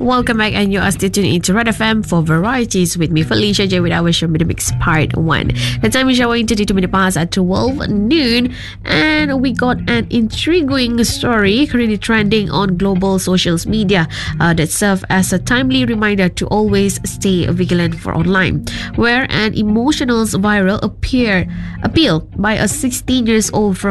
Welcome back, and you are still tuned into Red FM for Varieties with me, Felicia J, with our show Media Mix Part 1. The time is showing 22 minutes past at 12 noon, and we got an intriguing story currently trending on global social media that serve as a timely reminder to always stay vigilant for online, where an emotional viral appeal by a 16 years old from